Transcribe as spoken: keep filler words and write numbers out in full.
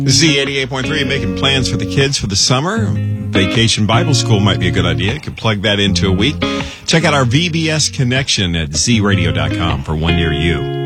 Z eighty-eight point three, making plans for the kids for the summer. Vacation Bible School might be a good idea. You could plug that into a week. Check out our V B S connection at z radio dot com for one near you.